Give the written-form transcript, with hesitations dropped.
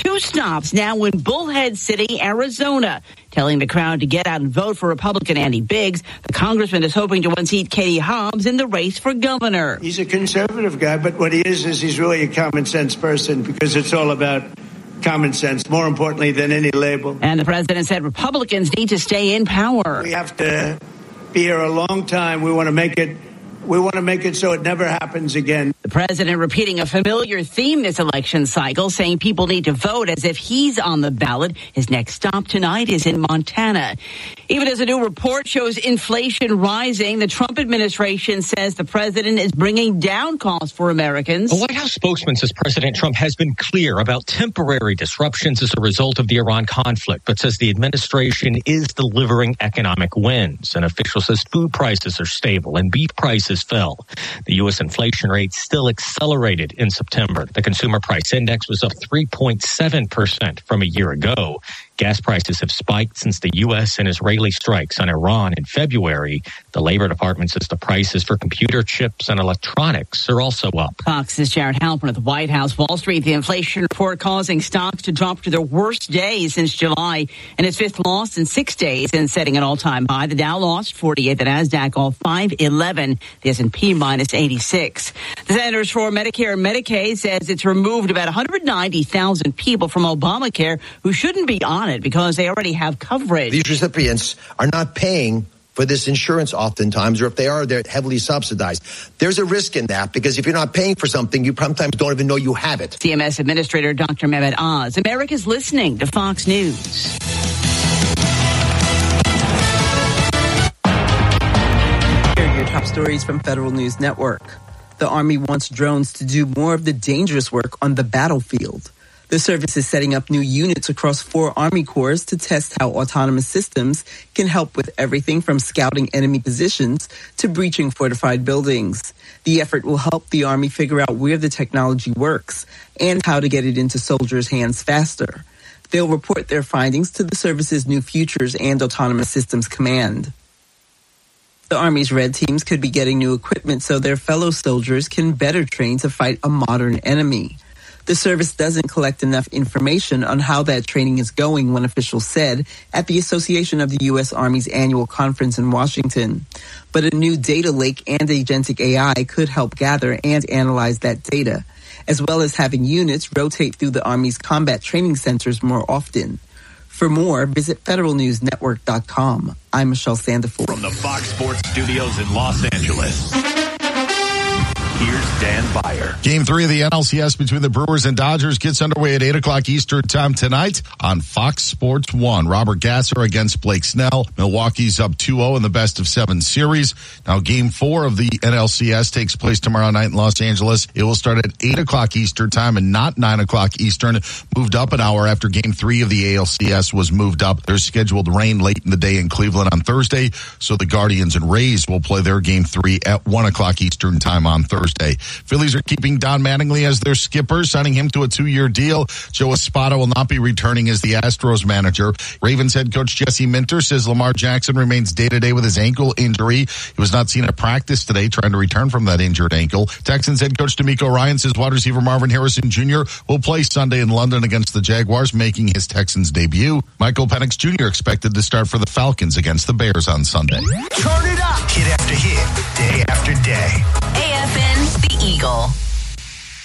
2 stops now in Bullhead City, Arizona, telling the crowd to get out and vote for Republican Andy Biggs. The congressman is hoping to unseat Katie Hobbs in the race for governor. He's a conservative guy, but what he is he's really a common sense person, because it's all about common sense, more importantly than any label. And the president said Republicans need to stay in power. We have to be here a long time. We want to make it so it never happens again. The president repeating a familiar theme this election cycle, saying people need to vote as if he's on the ballot. His next stop tonight is in Montana. Even as a new report shows inflation rising, the Trump administration says the president is bringing down costs for Americans. The White House spokesman says President Trump has been clear about temporary disruptions as a result of the Iran conflict, but says the administration is delivering economic wins. An official says food prices are stable and beef prices fell. The U.S. inflation rate still accelerated in September. The consumer price index was up 3.7% from a year ago. Gas prices have spiked since the U.S. and Israeli strikes on Iran in February. The Labor Department says the prices for computer chips and electronics are also up. Fox's Jared Halpern at the White House. Wall Street, the inflation report causing stocks to drop to their worst day since July, and its 5th loss in 6 days and setting an all-time high. The Dow lost 48, the Nasdaq all 511, the S&P minus 86. The Centers for Medicare and Medicaid says it's removed about 190,000 people from Obamacare who shouldn't be on it because they already have coverage. These recipients are not paying for this insurance oftentimes, or if they are, they're heavily subsidized. There's a risk in that, because if you're not paying for something, you sometimes don't even know you have it. CMS Administrator Dr. Mehmet Oz. America's listening to Fox News. Here are your top stories from Federal News Network. The Army wants drones to do more of the dangerous work on the battlefield. The service is setting up new units across 4 Army Corps to test how autonomous systems can help with everything from scouting enemy positions to breaching fortified buildings. The effort will help the Army figure out where the technology works and how to get it into soldiers' hands faster. They'll report their findings to the service's new Futures and Autonomous Systems Command. The Army's Red Teams could be getting new equipment so their fellow soldiers can better train to fight a modern enemy. The service doesn't collect enough information on how that training is going, one official said at the Association of the U.S. Army's annual conference in Washington. But a new data lake and agentic AI could help gather and analyze that data, as well as having units rotate through the Army's combat training centers more often. For more, visit federalnewsnetwork.com. I'm Michelle Sandiford. From the Fox Sports Studios in Los Angeles, here's Dan Byer. Game 3 of the NLCS between the Brewers and Dodgers gets underway at 8 o'clock Eastern time tonight on Fox Sports 1. Robert Gasser against Blake Snell. Milwaukee's up 2-0 in the best-of-7 series. Now, Game 4 of the NLCS takes place tomorrow night in Los Angeles. It will start at 8 o'clock Eastern time and not 9 o'clock Eastern. Moved up an hour after Game 3 of the ALCS was moved up. There's scheduled rain late in the day in Cleveland on Thursday, so the Guardians and Rays will play their Game 3 at 1 o'clock Eastern time on Thursday. Phillies are keeping Don Mattingly as their skipper, signing him to a 2-year deal. Joe Espada will not be returning as the Astros manager. Ravens head coach Jesse Minter says Lamar Jackson remains day-to-day with his ankle injury. He was not seen at practice today, trying to return from that injured ankle. Texans head coach DeMeco Ryan says wide receiver Marvin Harrison Jr. will play Sunday in London against the Jaguars, making his Texans debut. Michael Penix Jr. expected to start for the Falcons against the Bears on Sunday. Turn it up. Hit after hit, day after day. AFN, The Eagle.